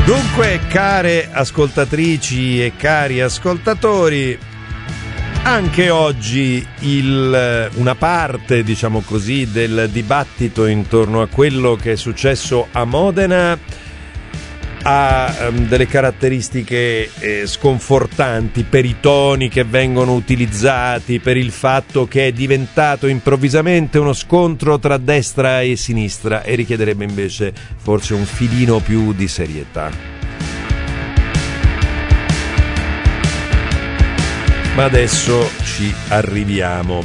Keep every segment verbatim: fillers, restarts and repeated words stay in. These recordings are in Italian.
Dunque, care ascoltatrici e cari ascoltatori, anche oggi il, una parte, diciamo così, del dibattito intorno a quello che è successo a Modena ha um, delle caratteristiche eh, sconfortanti per i toni che vengono utilizzati, per il fatto che è diventato improvvisamente uno scontro tra destra e sinistra e richiederebbe invece forse un filino più di serietà. Ma adesso ci arriviamo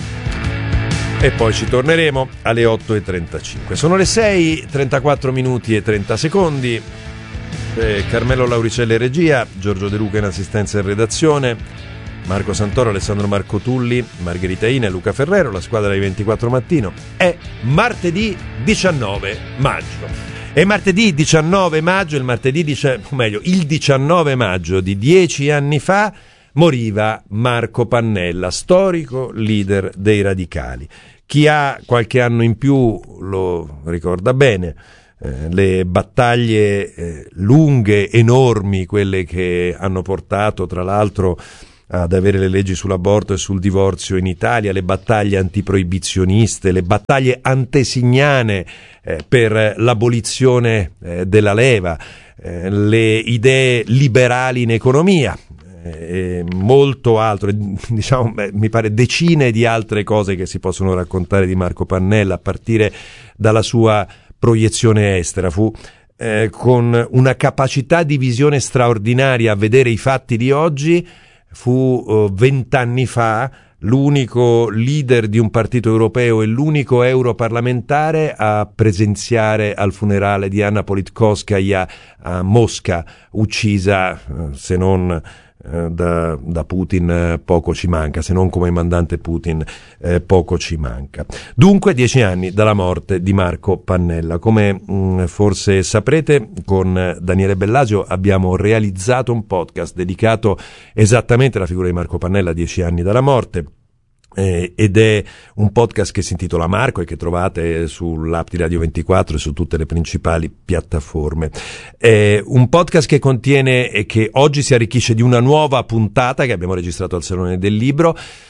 e poi ci torneremo alle otto e trentacinque. Sono le sei e trentaquattro minuti e trenta secondi. Eh, Carmelo Lauricelli in regia, Giorgio De Luca in assistenza e redazione, Marco Santoro, Alessandro Marco Tulli, Margherita Ina e Luca Ferrero, la squadra di ventiquattro Mattino. È martedì diciannove maggio. E martedì diciannove maggio, il martedì dice, o meglio, il diciannove maggio di dieci anni fa moriva Marco Pannella, storico leader dei radicali. Chi ha qualche anno in più lo ricorda bene. Eh, le battaglie eh, lunghe, enormi, quelle che hanno portato tra l'altro ad avere le leggi sull'aborto e sul divorzio in Italia, le battaglie antiproibizioniste, le battaglie antesignane eh, per l'abolizione eh, della leva, eh, le idee liberali in economia, eh, molto altro, diciamo, beh, mi pare decine di altre cose che si possono raccontare di Marco Pannella, a partire dalla sua proiezione estera. Fu eh, con una capacità di visione straordinaria a vedere i fatti di oggi, fu vent'anni uh, fa l'unico leader di un partito europeo e l'unico europarlamentare a presenziare al funerale di Anna Politkovskaja a Mosca, uccisa, uh, se non Da, da Putin eh, poco ci manca, se non come mandante Putin eh, poco ci manca. Dunque dieci anni dalla morte di Marco Pannella. Come mh, forse saprete, con Daniele Bellasio abbiamo realizzato un podcast dedicato esattamente alla figura di Marco Pannella, dieci anni dalla morte. Eh, ed è un podcast che si intitola Marco e che trovate sull'app di Radio ventiquattro e su tutte le principali piattaforme. È un podcast che contiene e che oggi si arricchisce di una nuova puntata che abbiamo registrato al Salone del Libro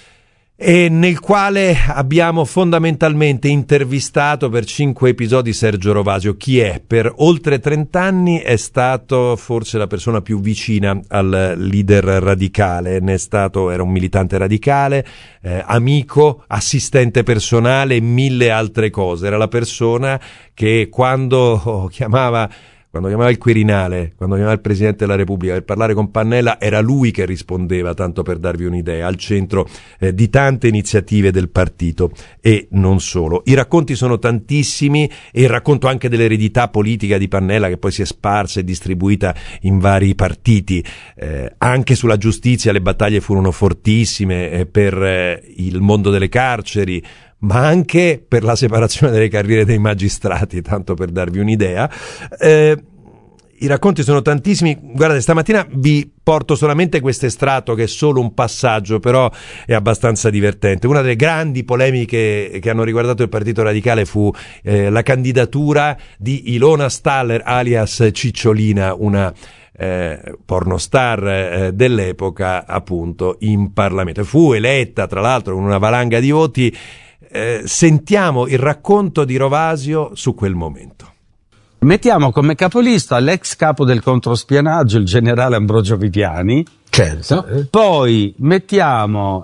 e nel quale abbiamo fondamentalmente intervistato per cinque episodi Sergio Rovasio. Chi è? Per oltre trent'anni è stato forse la persona più vicina al leader radicale, ne è stato, era un militante radicale, eh, amico, assistente personale e mille altre cose. Era la persona che quando oh, chiamava Quando chiamava il Quirinale, quando chiamava il Presidente della Repubblica per parlare con Pannella, era lui che rispondeva, tanto per darvi un'idea, al centro eh, di tante iniziative del partito e non solo. I racconti sono tantissimi e il racconto anche dell'eredità politica di Pannella, che poi si è sparsa e distribuita in vari partiti. Eh, anche sulla giustizia le battaglie furono fortissime eh, per eh, il mondo delle carceri, ma anche per la separazione delle carriere dei magistrati, tanto per darvi un'idea. Eh, i racconti sono tantissimi. Guardate, stamattina vi porto solamente questo estratto che è solo un passaggio, però è abbastanza divertente. Una delle grandi polemiche che hanno riguardato il Partito Radicale fu eh, la candidatura di Ilona Staller alias Cicciolina, una Eh, pornostar eh, dell'epoca, appunto, in Parlamento. Fu eletta tra l'altro con una valanga di voti. Eh, sentiamo il racconto di Rovasio su quel momento. Mettiamo come capolista l'ex capo del controspionaggio, il generale Ambrogio Viviani. Certo. Poi mettiamo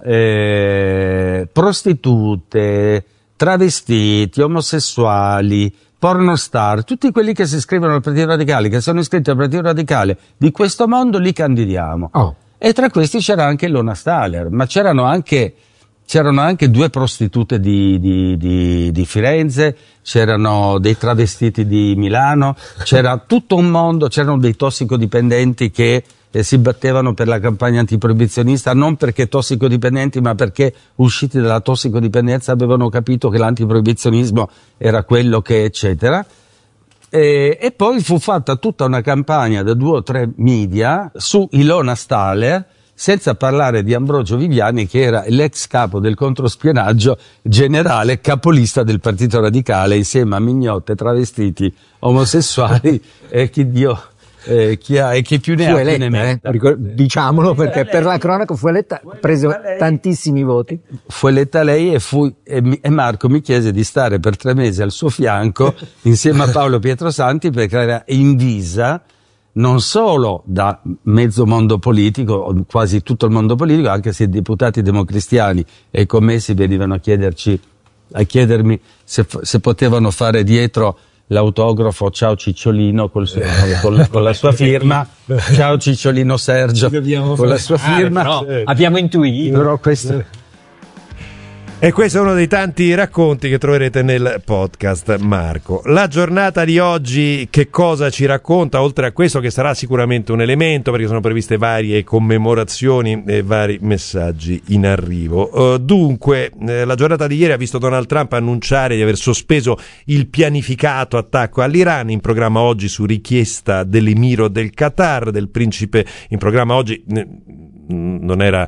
eh, prostitute, travestiti, omosessuali, pornostar, tutti quelli che si iscrivono al Partito Radicale, che sono iscritti al Partito Radicale di questo mondo, li candidiamo. Oh. E tra questi c'era anche Ilona Staller, ma c'erano anche c'erano anche due prostitute di, di, di, di Firenze, c'erano dei travestiti di Milano, c'era tutto un mondo, c'erano dei tossicodipendenti che eh, si battevano per la campagna antiproibizionista, non perché tossicodipendenti, ma perché usciti dalla tossicodipendenza avevano capito che l'antiproibizionismo era quello che eccetera. E, e poi fu fatta tutta una campagna da due o tre media su Ilona Staller, senza parlare di Ambrogio Viviani, che era l'ex capo del controspionaggio, generale, capolista del Partito Radicale, insieme a mignotte, travestiti, omosessuali e chi Dio eh, chi ha, e chi più ne fu ha eletta, più ne metta. eh? Ricor- diciamolo perché per la cronaca fu eletta, prese tantissimi voti. Fu eletta lei e, fu, e, mi- e Marco mi chiese di stare per tre mesi al suo fianco insieme a Paolo Pietrosanti, perché era invisa non solo da mezzo mondo politico, o quasi tutto il mondo politico, anche se i deputati democristiani e i commessi venivano a chiederci, a chiedermi se, se potevano fare dietro l'autografo "Ciao Cicciolino" col suo- con, la, con la sua firma, "Ciao Cicciolino Sergio" con la sua firma. No, abbiamo intuito. Però questo E questo è uno dei tanti racconti che troverete nel podcast, Marco. La giornata di oggi che cosa ci racconta, oltre a questo che sarà sicuramente un elemento, perché sono previste varie commemorazioni e vari messaggi in arrivo. Uh, dunque, eh, la giornata di ieri ha visto Donald Trump annunciare di aver sospeso il pianificato attacco all'Iran, in programma oggi su richiesta dell'emiro del Qatar, del principe, in programma oggi eh, non era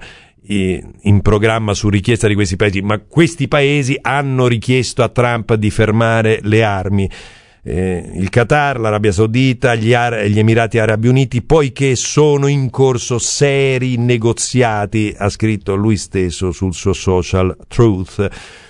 in programma su richiesta di questi paesi, ma questi paesi hanno richiesto a Trump di fermare le armi. Eh, il Qatar, l'Arabia Saudita, gli, Ar- gli Emirati Arabi Uniti, poiché sono in corso seri negoziati, ha scritto lui stesso sul suo social Truth.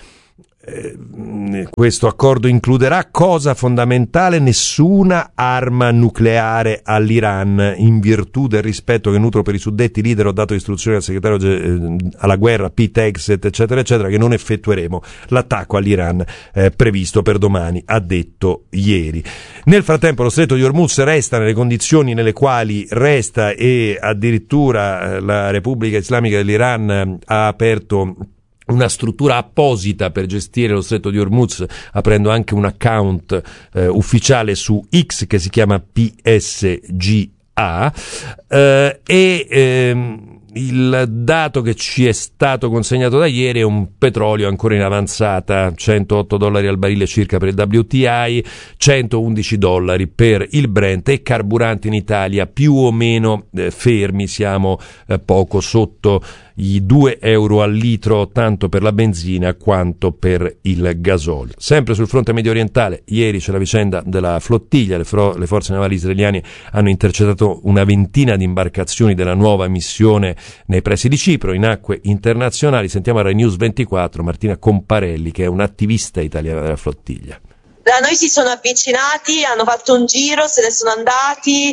Eh, questo accordo includerà, cosa fondamentale, nessuna arma nucleare all'Iran, in virtù del rispetto che nutro per i suddetti leader. Ho dato istruzioni al segretario eh, alla guerra Pete Hegseth, eccetera eccetera, che non effettueremo l'attacco all'Iran eh, previsto per domani, ha detto ieri. Nel frattempo lo stretto di Hormuz resta nelle condizioni nelle quali resta, e addirittura eh, la Repubblica Islamica dell'Iran eh, ha aperto una struttura apposita per gestire lo stretto di Hormuz, aprendo anche un account eh, ufficiale su X che si chiama P S G A, eh, e ehm, il dato che ci è stato consegnato da ieri è un petrolio ancora in avanzata, centootto dollari al barile circa per il W T I, centoundici dollari per il Brent, e carburanti in Italia più o meno eh, fermi, siamo eh, poco sotto i due euro al litro, tanto per la benzina quanto per il gasolio. Sempre sul fronte medio orientale, ieri c'è la vicenda della flottiglia, le, fro- le forze navali israeliane hanno intercettato una ventina di imbarcazioni della nuova missione nei pressi di Cipro, in acque internazionali. Sentiamo a Rai News ventiquattro Martina Comparelli, che è un'attivista italiana della flottiglia. Da noi si sono avvicinati, hanno fatto un giro, se ne sono andati,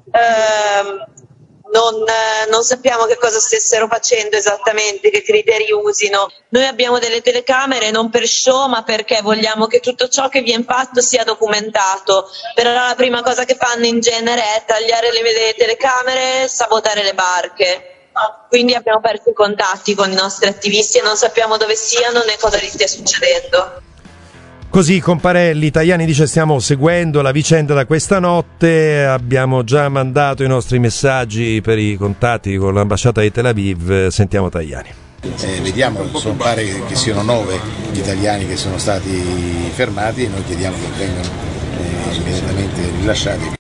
ehm, non, eh, non sappiamo che cosa stessero facendo esattamente, che criteri usino. Noi abbiamo delle telecamere non per show, ma perché vogliamo che tutto ciò che viene fatto sia documentato. Però la prima cosa che fanno in genere è tagliare le, le telecamere, sabotare le barche. Quindi abbiamo perso i contatti con i nostri attivisti e non sappiamo dove siano né cosa gli stia succedendo. Così Comparelli. Tajani dice: stiamo seguendo la vicenda da questa notte, abbiamo già mandato i nostri messaggi per i contatti con l'ambasciata di Tel Aviv. Sentiamo Tajani. Eh, vediamo, sono, pare che siano nove gli italiani che sono stati fermati e noi chiediamo che vengano eh, immediatamente rilasciati.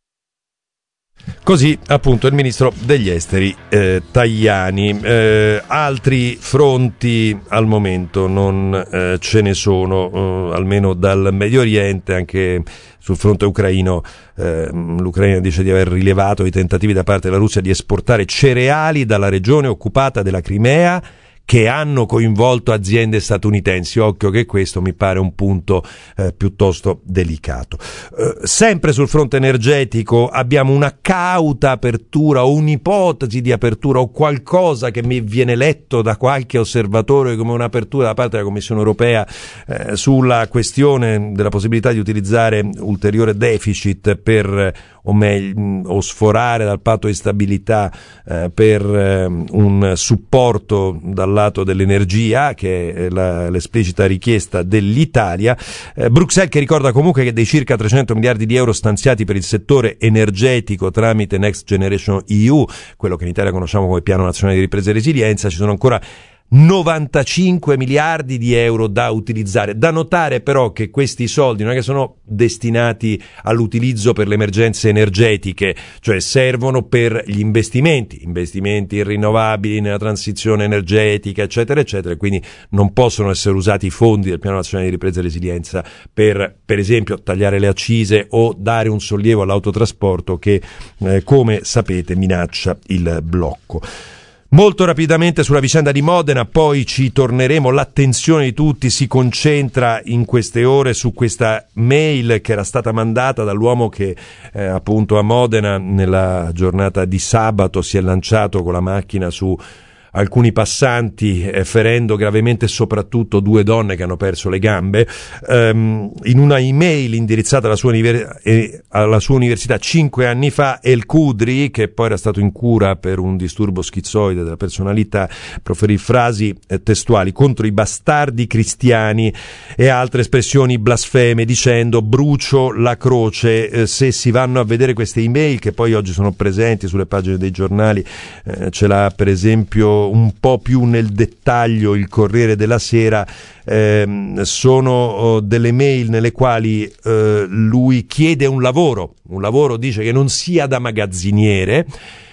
Così appunto il ministro degli esteri eh, Tajani. Eh, altri fronti al momento non eh, ce ne sono, eh, almeno dal Medio Oriente. Anche sul fronte ucraino eh, l'Ucraina dice di aver rilevato i tentativi da parte della Russia di esportare cereali dalla regione occupata della Crimea, che hanno coinvolto aziende statunitensi. Occhio che questo mi pare un punto eh, piuttosto delicato. Eh, sempre sul fronte energetico abbiamo una cauta apertura o un'ipotesi di apertura o qualcosa che mi viene letto da qualche osservatore come un'apertura da parte della Commissione europea eh, sulla questione della possibilità di utilizzare ulteriore deficit per o meglio o sforare dal patto di stabilità eh, per eh, un supporto dal lato dell'energia, che è la, l'esplicita richiesta dell'Italia. eh, Bruxelles che ricorda comunque che dei circa trecento miliardi di euro stanziati per il settore energetico tramite Next Generation E U, quello che in Italia conosciamo come Piano Nazionale di Ripresa e Resilienza, ci sono ancora novantacinque miliardi di euro da utilizzare. Da notare però che questi soldi non è che sono destinati all'utilizzo per le emergenze energetiche, cioè servono per gli investimenti, investimenti in rinnovabili, nella transizione energetica, eccetera, eccetera, quindi non possono essere usati i fondi del Piano Nazionale di Ripresa e Resilienza per, per esempio, tagliare le accise o dare un sollievo all'autotrasporto che, eh, come sapete, minaccia il blocco. Molto rapidamente sulla vicenda di Modena, poi ci torneremo. L'attenzione di tutti si concentra in queste ore su questa mail che era stata mandata dall'uomo che eh, appunto a Modena nella giornata di sabato si è lanciato con la macchina su alcuni passanti, eh, ferendo gravemente soprattutto due donne che hanno perso le gambe. Um, in una email indirizzata alla sua, univer- eh, alla sua università cinque anni fa, El Kudri, che poi era stato in cura per un disturbo schizoide della personalità, proferì frasi eh, testuali contro i bastardi cristiani e altre espressioni blasfeme, dicendo: brucio la croce. Eh, se si vanno a vedere queste email, che poi oggi sono presenti sulle pagine dei giornali, eh, ce l'ha per esempio un po' più nel dettaglio il Corriere della Sera, ehm, sono oh, delle mail nelle quali eh, lui chiede un lavoro, un lavoro dice che non sia da magazziniere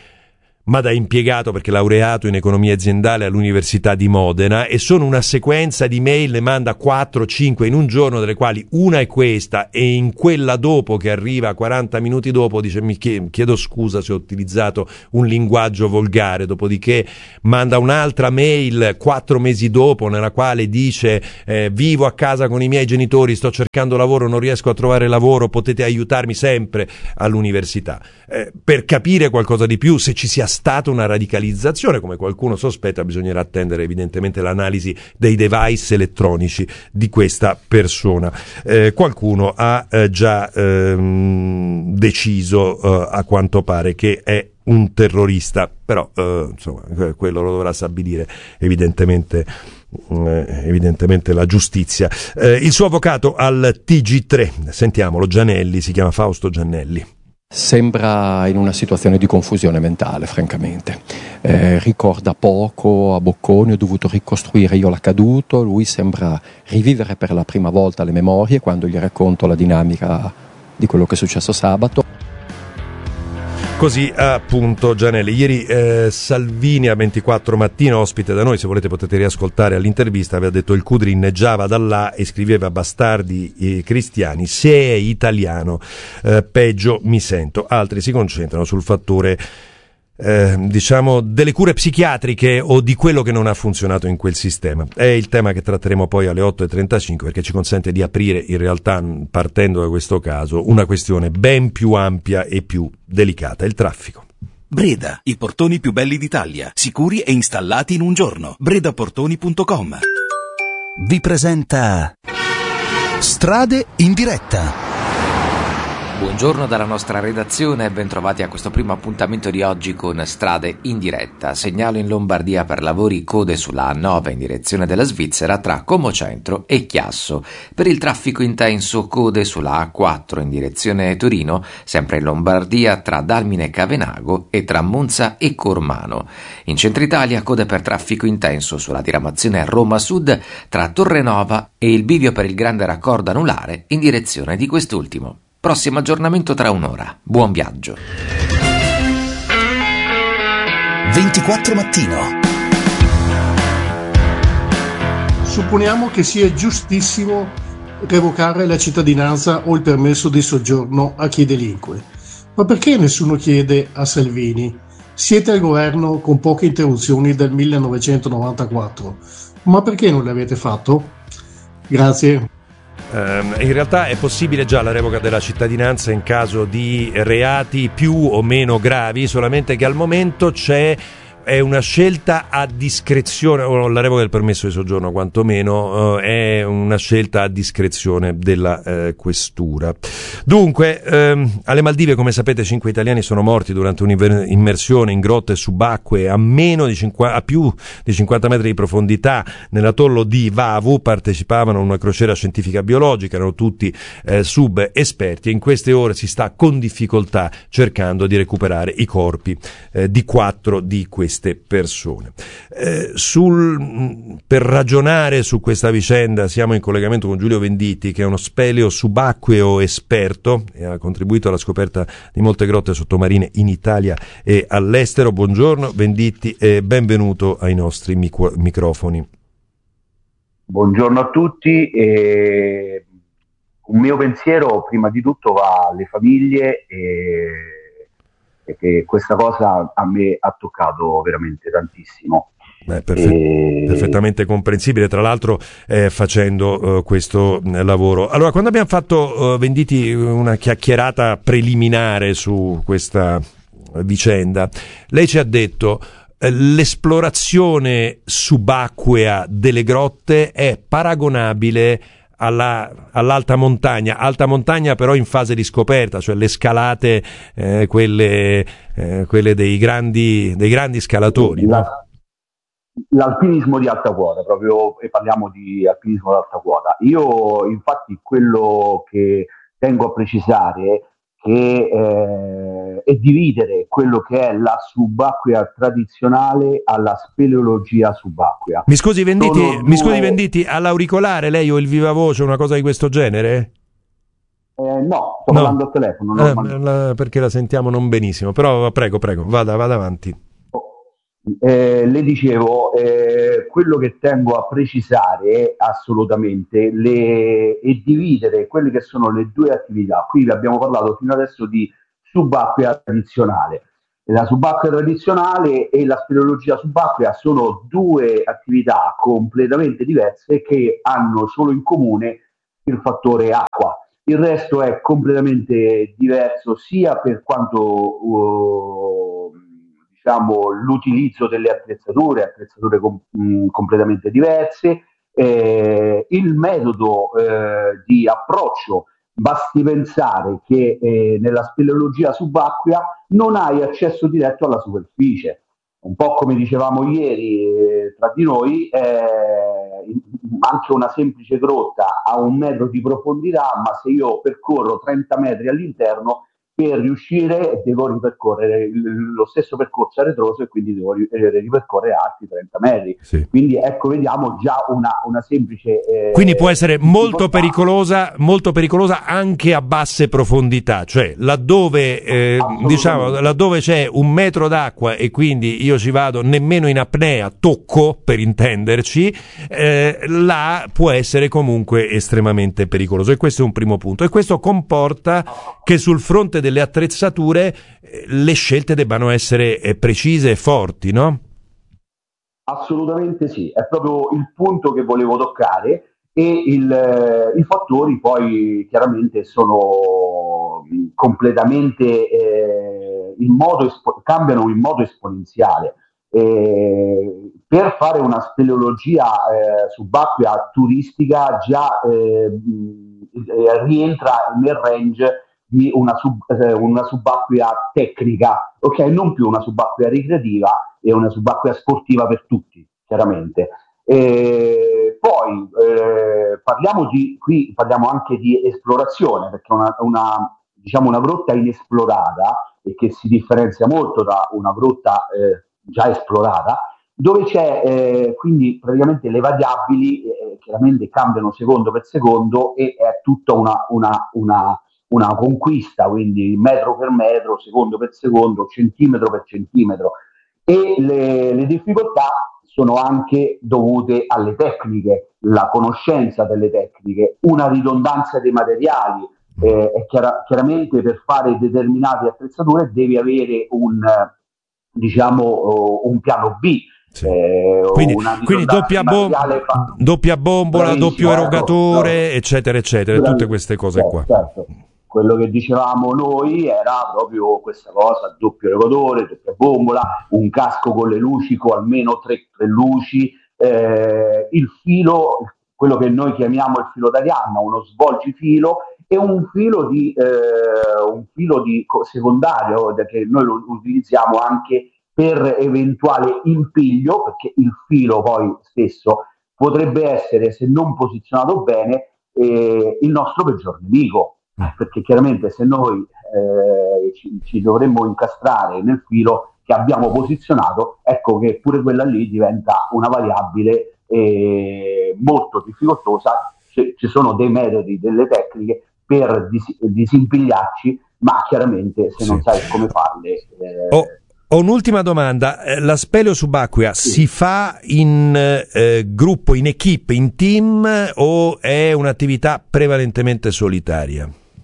ma da impiegato, perché laureato in economia aziendale all'Università di Modena, e sono una sequenza di mail, ne manda quattro cinque in un giorno, delle quali una è questa, e in quella dopo, che arriva quaranta minuti dopo, dice: mi chiedo scusa se ho utilizzato un linguaggio volgare. Dopodiché manda un'altra mail quattro mesi dopo nella quale dice: eh, vivo a casa con i miei genitori, sto cercando lavoro, non riesco a trovare lavoro, potete aiutarmi sempre all'università. Eh, per capire qualcosa di più, se ci sia stata una radicalizzazione, come qualcuno sospetta, bisognerà attendere evidentemente l'analisi dei device elettronici di questa persona. Eh, qualcuno ha eh, già ehm, deciso, eh, a quanto pare, che è un terrorista, però eh, insomma quello lo dovrà stabilire evidentemente eh, evidentemente la giustizia. Eh, il suo avvocato al T G tre, sentiamolo, Giannelli, si chiama Fausto Giannelli. Sembra in una situazione di confusione mentale, francamente. Eh, ricorda poco, a bocconi, ho dovuto ricostruire io l'accaduto, lui sembra rivivere per la prima volta le memorie quando gli racconto la dinamica di quello che è successo sabato. Così appunto Giannelli. Ieri eh, Salvini a ventiquattro Mattino, ospite da noi, se volete potete riascoltare all'intervista, aveva detto: il Kudri inneggiava da là e scriveva bastardi eh, cristiani, se è italiano eh, peggio mi sento. Altri si concentrano sul fattore Eh, diciamo delle cure psichiatriche o di quello che non ha funzionato in quel sistema. È il tema che tratteremo poi alle otto e trentacinque, perché ci consente di aprire, in realtà, partendo da questo caso, una questione ben più ampia e più delicata: il traffico. Breda, i portoni più belli d'Italia, sicuri e installati in un giorno. bredaportoni punto com vi presenta Strade in diretta. Buongiorno dalla nostra redazione e bentrovati a questo primo appuntamento di oggi con Strade in diretta. Segnalo in Lombardia per lavori code sulla A nove in direzione della Svizzera tra Como Centro e Chiasso. Per il traffico intenso code sulla A quattro in direzione Torino, sempre in Lombardia tra Dalmine e Cavenago e tra Monza e Cormano. In Centro Italia code per traffico intenso sulla diramazione Roma Sud tra Torrenova e il bivio per il grande raccordo anulare in direzione di quest'ultimo. Prossimo aggiornamento tra un'ora. Buon viaggio. ventiquattro Mattino. Supponiamo che sia giustissimo revocare la cittadinanza o il permesso di soggiorno a chi delinque. Ma perché nessuno chiede a Salvini: siete al governo con poche interruzioni dal millenovecentonovantaquattro, ma perché non l'avete fatto? Grazie. Um, in realtà è possibile già la revoca della cittadinanza in caso di reati più o meno gravi, solamente che al momento c'è è una scelta a discrezione, o la revoca del permesso di soggiorno quantomeno, eh, è una scelta a discrezione della eh, questura. Dunque, ehm, alle Maldive, come sapete, cinque italiani sono morti durante un'immersione in grotte subacquee a meno di cinquanta, a più di cinquanta metri di profondità nell'atollo di Vavu. Partecipavano a una crociera scientifica biologica, erano tutti eh, sub-esperti, e in queste ore si sta con difficoltà cercando di recuperare i corpi eh, di quattro di questi queste persone. Eh, sul, per ragionare su questa vicenda siamo in collegamento con Giulio Venditti, che è uno speleo subacqueo esperto e ha contribuito alla scoperta di molte grotte sottomarine in Italia e all'estero. Buongiorno Venditti e benvenuto ai nostri mic- microfoni. Buongiorno a tutti. E un mio pensiero prima di tutto va alle famiglie e, e che questa cosa a me ha toccato veramente tantissimo. Beh, perfe- e... perfettamente comprensibile, tra l'altro eh, facendo uh, questo eh, lavoro. Allora, quando abbiamo fatto, uh, Venditti, una chiacchierata preliminare su questa vicenda, lei ci ha detto eh, l'esplorazione subacquea delle grotte è paragonabile Alla, all'alta montagna, alta montagna però in fase di scoperta, cioè le scalate, eh, quelle, eh, quelle dei grandi, dei grandi scalatori. La, no? L'alpinismo di alta quota, proprio, e parliamo di alpinismo di alta quota. Io infatti quello che tengo a precisare che eh, è dividere quello che è la subacquea tradizionale alla speleologia subacquea. Mi scusi Venditti, Sono mi scusi due... Venditti, all'auricolare lei o il viva voce, una cosa di questo genere? Eh, no, sto no. parlando al telefono. Eh, la, perché la sentiamo non benissimo, però prego, prego, vada, vada avanti. Eh, le dicevo, eh, quello che tengo a precisare assolutamente le, e dividere quelle che sono le due attività. Qui abbiamo parlato fino adesso di subacquea tradizionale. La subacquea tradizionale e la speleologia subacquea sono due attività completamente diverse che hanno solo in comune il fattore acqua. Il resto è completamente diverso sia per quanto uh, diciamo, l'utilizzo delle attrezzature, attrezzature com- mh, completamente diverse, eh, il metodo eh, di approccio. Basti pensare che eh, nella speleologia subacquea non hai accesso diretto alla superficie, un po' come dicevamo ieri eh, tra di noi, eh, anche una semplice grotta ha un metro di profondità, ma se io percorro trenta metri all'interno, per riuscire devo ripercorrere lo stesso percorso a ritroso e quindi devo ripercorrere altri trenta metri. Sì. Quindi ecco, vediamo già una, una semplice... Eh, quindi può essere molto pericolosa, molto pericolosa anche a basse profondità, cioè laddove, eh, diciamo, laddove c'è un metro d'acqua e quindi io ci vado nemmeno in apnea, tocco per intenderci, eh, là può essere comunque estremamente pericoloso, e questo è un primo punto, e questo comporta che sul fronte delle attrezzature eh, le scelte debbano essere eh, precise e forti, no? Assolutamente sì, è proprio il punto che volevo toccare, e il, eh, i fattori poi chiaramente sono completamente eh, in modo espo- cambiano in modo esponenziale. Eh, per fare una speleologia eh, subacquea turistica già eh, mh, rientra nel range di una, sub, eh, una subacquea tecnica, ok? Non più una subacquea ricreativa e una subacquea sportiva per tutti, chiaramente. E poi eh, parliamo di, qui parliamo anche di esplorazione, perché una, una, diciamo una grotta inesplorata, e che si differenzia molto da una grotta eh, già esplorata, dove c'è eh, quindi praticamente le variabili eh, chiaramente cambiano secondo per secondo, e è tutta una, una, una una conquista, quindi metro per metro, secondo per secondo, centimetro per centimetro, e le, le difficoltà sono anche dovute alle tecniche, la conoscenza delle tecniche, una ridondanza dei materiali, eh, e chiara, chiaramente per fare determinate attrezzature devi avere un, diciamo, un piano B. Sì. Eh, quindi, quindi doppia, bom- fa... doppia bombola, bravissimo, doppio erogatore, ecco, no. eccetera, eccetera, bravissimo, tutte queste cose certo, qua. Certo. Quello che dicevamo noi era proprio questa cosa: doppio erogatore, doppia bombola, un casco con le luci, con almeno tre, tre luci, eh, il filo, quello che noi chiamiamo il filo d'Arianna, uno svolgifilo, e un filo di, eh, un filo di secondario che noi lo utilizziamo anche per eventuale impiglio, perché il filo poi stesso potrebbe essere, se non posizionato bene, eh, il nostro peggior nemico. Perché chiaramente se noi eh, ci, ci dovremmo incastrare nel filo, che abbiamo posizionato, ecco che pure quella lì diventa una variabile eh, molto difficoltosa. C- ci sono dei metodi, delle tecniche per dis- disimpigliarci, ma chiaramente se non sì. sai come farle... Eh, oh. Ho un'ultima domanda, la speleo subacquea sì. si fa in eh, gruppo, in equipe, in team o è un'attività prevalentemente solitaria?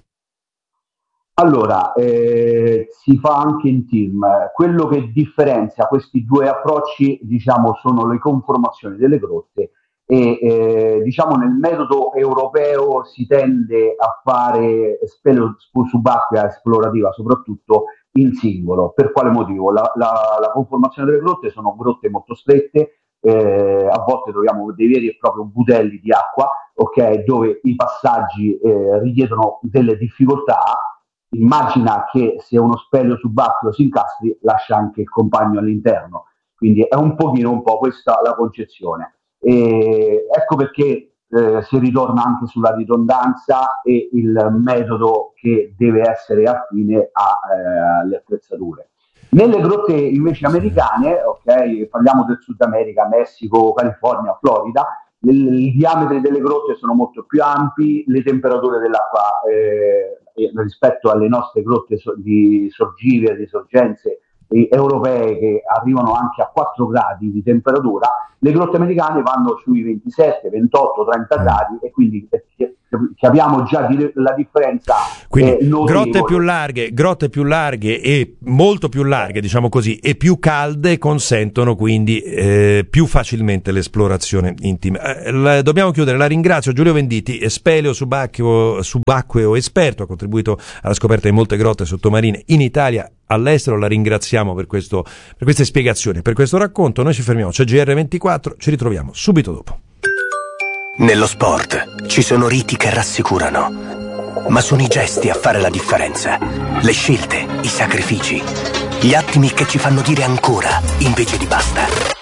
Allora, eh, si fa anche in team. Quello che differenzia questi due approcci, diciamo, sono le conformazioni delle grotte e eh, diciamo nel metodo europeo si tende a fare speleo subacquea esplorativa soprattutto in singolo. Per quale motivo? La, la, la conformazione delle grotte sono grotte molto strette, eh, a volte troviamo dei veri e propri budelli di acqua, ok, dove i passaggi eh, richiedono delle difficoltà. Immagina che se uno speleo subacqueo si incastri, lascia anche il compagno all'interno, quindi è un pochino un po' questa la concezione. E ecco perché Eh, si ritorna anche sulla ridondanza e il metodo che deve essere affine a, eh, alle attrezzature. Nelle grotte invece americane, ok, parliamo del Sud America, Messico, California, Florida, il, i diametri delle grotte sono molto più ampi, le temperature dell'acqua eh, rispetto alle nostre grotte so, di sorgive, di sorgenze eh, europee che arrivano anche a quattro gradi di temperatura, le grotte americane vanno sui ventisette, ventotto, trenta gradi e quindi capiamo già la differenza. Quindi eh, grotte più larghe, grotte più larghe e molto più larghe, diciamo così, e più calde consentono quindi eh, più facilmente l'esplorazione intima. Eh, la, dobbiamo chiudere, la ringrazio. Giulio Venditti, speleo subacqueo, subacqueo esperto, ha contribuito alla scoperta di molte grotte sottomarine in Italia, all'estero. La ringraziamo per questo, per queste spiegazioni, per questo racconto. Noi ci fermiamo, c'è G R ventiquattro, ci ritroviamo subito dopo. Nello sport ci sono riti che rassicurano, ma sono i gesti a fare la differenza. Le scelte, i sacrifici, gli attimi che ci fanno dire ancora invece di basta.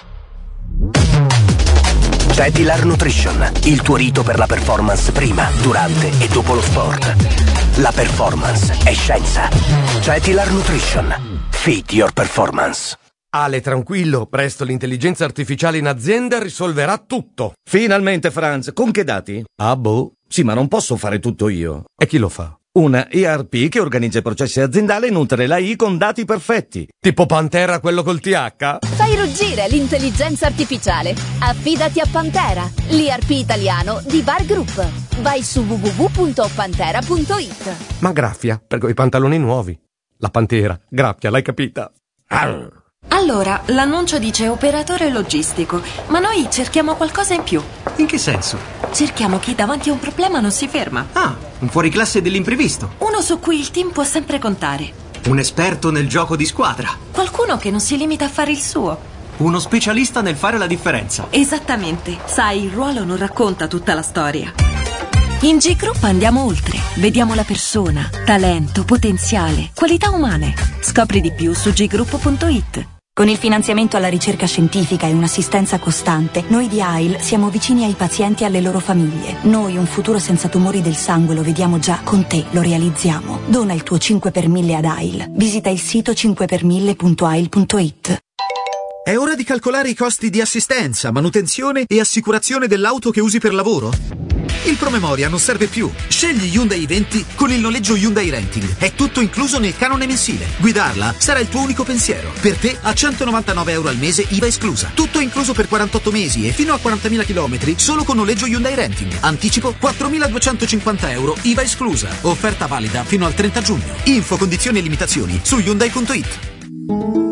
Cetilar Nutrition, il tuo rito per la performance prima, durante e dopo lo sport. La performance è scienza. Cetilar Nutrition. Feed your performance. Ale, tranquillo, presto l'intelligenza artificiale in azienda risolverà tutto. Finalmente, Franz, con che dati? Ah, boh. Sì, ma non posso fare tutto io. E chi lo fa? Una E R P che organizza i processi aziendali e nutre l'A I con dati perfetti. Tipo Pantera, quello col T H? Fai ruggire l'intelligenza artificiale. Affidati a Pantera, l'E R P italiano di Bar Group. Vai su w w w punto pantera punto i t. Ma graffia, per quei pantaloni nuovi. La Pantera, graffia, l'hai capita? Arr. Allora, l'annuncio dice operatore logistico, ma noi cerchiamo qualcosa in più. In che senso? Cerchiamo chi davanti a un problema non si ferma. Ah, un fuoriclasse dell'imprevisto. Uno su cui il team può sempre contare. Un esperto nel gioco di squadra. Qualcuno che non si limita a fare il suo. Uno specialista nel fare la differenza. Esattamente. Sai, il ruolo non racconta tutta la storia. In G Group andiamo oltre. Vediamo la persona, talento, potenziale, qualità umane. Scopri di più su g group punto i t. Con il finanziamento alla ricerca scientifica e un'assistenza costante, noi di A I L siamo vicini ai pazienti e alle loro famiglie. Noi un futuro senza tumori del sangue lo vediamo già, con te lo realizziamo. Dona il tuo cinque per mille ad A I L. Visita il sito cinque per mille punto a i l punto i t. È ora di calcolare i costi di assistenza, manutenzione e assicurazione dell'auto che usi per lavoro? Il promemoria non serve più. Scegli Hyundai i venti con il noleggio Hyundai Renting. È tutto incluso nel canone mensile. Guidarla sarà il tuo unico pensiero. Per te a centonovantanove euro al mese I V A esclusa. Tutto incluso per quarantotto mesi e fino a quarantamila chilometri solo con noleggio Hyundai Renting. Anticipo quattromiladuecentocinquanta euro I V A esclusa. Offerta valida fino al trenta giugno. Info, condizioni e limitazioni su hyundai punto i t.